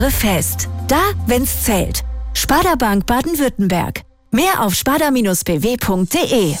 Fest. Da, wenn's zählt. Sparda Bank Baden-Württemberg. Mehr auf sparda-bw.de.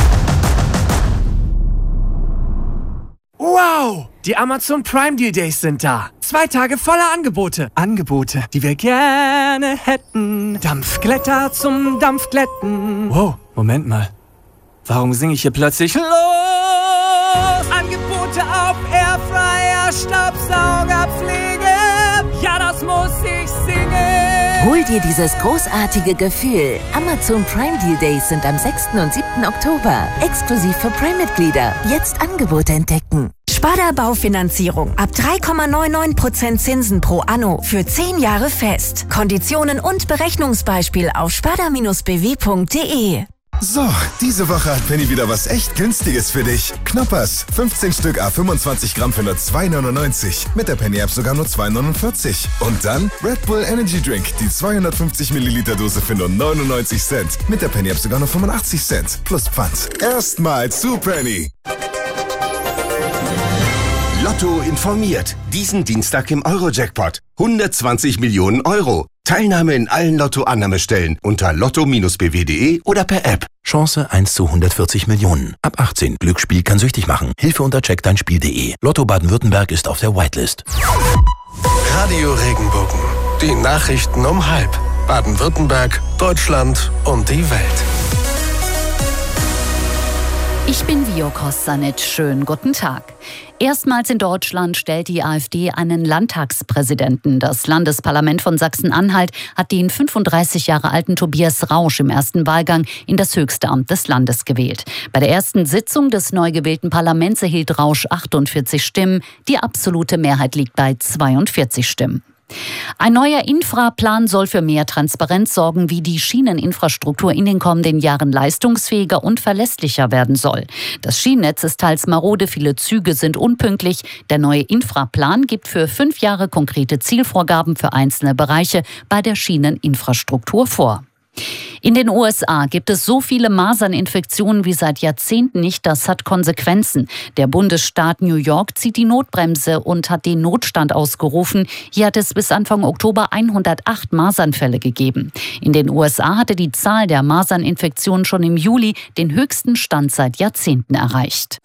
Wow! Die Amazon Prime Deal Days sind da. 2 Tage voller Angebote. Angebote, die wir gerne hätten. Dampfglätter zum Dampfglätten. Wow, Moment mal. Warum singe ich hier plötzlich los? Angebote auf Airfryer, Staubsaugerpflege. Ja, das muss ich singen. Hol dir dieses großartige Gefühl. Amazon Prime Deal Days sind am 6. und 7. Oktober. Exklusiv für Prime-Mitglieder. Jetzt Angebote entdecken. Sparda Baufinanzierung. Ab 3,99% Zinsen pro Anno für 10 Jahre fest. Konditionen und Berechnungsbeispiel auf sparda-bw.de. So, diese Woche hat Penny wieder was echt Günstiges für dich. Knoppers, 15 Stück à 25 Gramm für nur 2,99. Mit der Penny App sogar nur 2,49. Und dann Red Bull Energy Drink, die 250 Milliliter Dose für nur 99 Cent. Mit der Penny App sogar nur 85 Cent. Plus Pfand. Erstmal zu Penny. Lotto informiert. Diesen Dienstag im Euro-Jackpot. 120 Millionen Euro. Teilnahme in allen Lotto-Annahmestellen unter lotto-bw.de oder per App. Chance 1 zu 140 Millionen. Ab 18. Glücksspiel kann süchtig machen. Hilfe unter checkdeinspiel.de. Lotto Baden-Württemberg ist auf der Whitelist. Radio Regenbogen. Die Nachrichten um 12:30. Baden-Württemberg, Deutschland und die Welt. Ich bin Vio Kostanic. Schönen guten Tag. Erstmals in Deutschland stellt die AfD einen Landtagspräsidenten. Das Landesparlament von Sachsen-Anhalt hat den 35 Jahre alten Tobias Rausch im ersten Wahlgang in das höchste Amt des Landes gewählt. Bei der ersten Sitzung des neu gewählten Parlaments erhielt Rausch 48 Stimmen. Die absolute Mehrheit liegt bei 42 Stimmen. Ein neuer Infraplan soll für mehr Transparenz sorgen, wie die Schieneninfrastruktur in den kommenden Jahren leistungsfähiger und verlässlicher werden soll. Das Schienennetz ist teils marode, viele Züge sind unpünktlich. Der neue Infraplan gibt für 5 Jahre konkrete Zielvorgaben für einzelne Bereiche bei der Schieneninfrastruktur vor. In den USA gibt es so viele Maserninfektionen wie seit Jahrzehnten nicht. Das hat Konsequenzen. Der Bundesstaat New York zieht die Notbremse und hat den Notstand ausgerufen. Hier hat es bis Anfang Oktober 108 Masernfälle gegeben. In den USA hatte die Zahl der Maserninfektionen schon im Juli den höchsten Stand seit Jahrzehnten erreicht.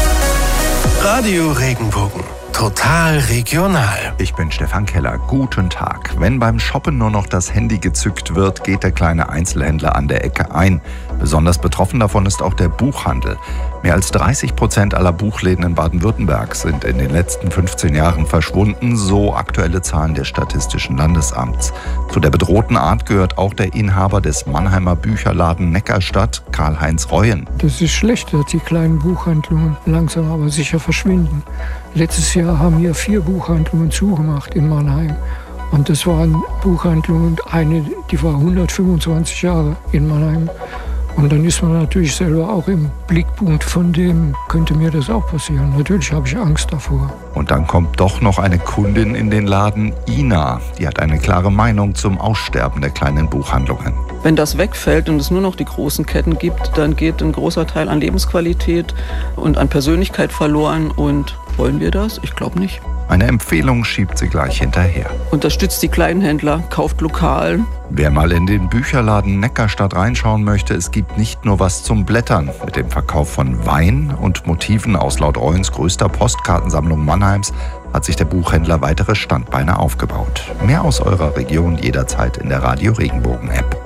Radio Regenbogen. Total regional. Ich bin Stefan Keller. Guten Tag. Wenn beim Shoppen nur noch das Handy gezückt wird, geht der kleine Einzelhändler an der Ecke ein. Besonders betroffen davon ist auch der Buchhandel. Mehr als 30% aller Buchläden in Baden-Württemberg sind in den letzten 15 Jahren verschwunden, so aktuelle Zahlen des Statistischen Landesamts. Zu der bedrohten Art gehört auch der Inhaber des Mannheimer Bücherladen Neckarstadt, Karl-Heinz Reuen. Das ist schlecht, dass die kleinen Buchhandlungen langsam aber sicher verschwinden. Letztes Jahr haben hier 4 Buchhandlungen zugemacht in Mannheim. Und das waren Buchhandlungen, eine, die war 125 Jahre in Mannheim. Und dann ist man natürlich selber auch im Blickpunkt von dem, könnte mir das auch passieren. Natürlich habe ich Angst davor. Und dann kommt doch noch eine Kundin in den Laden, Ina. Die hat eine klare Meinung zum Aussterben der kleinen Buchhandlungen. Wenn das wegfällt und es nur noch die großen Ketten gibt, dann geht ein großer Teil an Lebensqualität und an Persönlichkeit verloren. Und wollen wir das? Ich glaube nicht. Eine Empfehlung schiebt sie gleich hinterher. Unterstützt die Kleinhändler, kauft lokal. Wer mal in den Bücherladen Neckarstadt reinschauen möchte, es gibt nicht nur was zum Blättern. Mit dem Verkauf von Wein und Motiven aus laut Reuens größter Postkartensammlung Mannheims hat sich der Buchhändler weitere Standbeine aufgebaut. Mehr aus eurer Region jederzeit in der Radio Regenbogen App.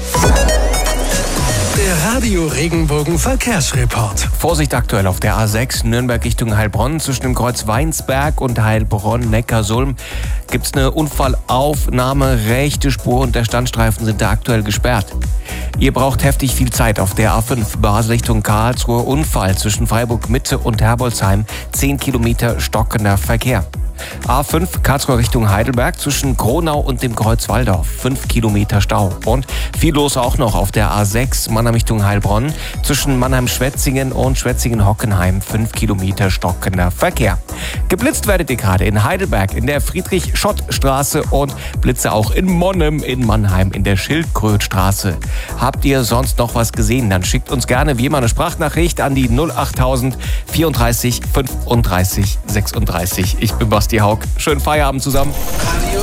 Der Radio Regenbogen Verkehrsreport. Vorsicht aktuell auf der A6 Nürnberg Richtung Heilbronn. Zwischen dem Kreuz Weinsberg und Heilbronn-Neckarsulm gibt es eine Unfallaufnahme, rechte Spur und der Standstreifen sind da aktuell gesperrt. Ihr braucht heftig viel Zeit auf der A5 Basel Richtung Karlsruhe. Unfall zwischen Freiburg Mitte und Herbolzheim. 10 Kilometer stockender Verkehr. A5 Karlsruhe Richtung Heidelberg zwischen Kronau und dem Kreuz Walldorf. 5 Kilometer Stau. Und viel los auch noch auf der A6 Mannheim Richtung Heilbronn zwischen Mannheim-Schwetzingen und Schwetzingen-Hockenheim. 5 Kilometer stockender Verkehr. Geblitzt werdet ihr gerade in Heidelberg in der Friedrich-Schott-Straße und Blitze auch in Monnem in Mannheim in der Schildkrötstraße. Habt ihr sonst noch was gesehen? Dann schickt uns gerne wie immer eine Sprachnachricht an die 08000 34 35 36. Ich bin Basti Haug. Schönen Feierabend zusammen.